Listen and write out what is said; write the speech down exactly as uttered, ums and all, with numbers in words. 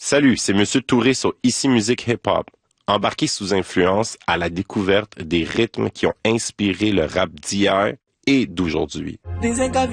Salut, c'est Monsieur Touré sur Ici Musique Hip Hop. Embarqué sous influence à la découverte des rythmes qui ont inspiré le rap d'hier et d'aujourd'hui. Dicen que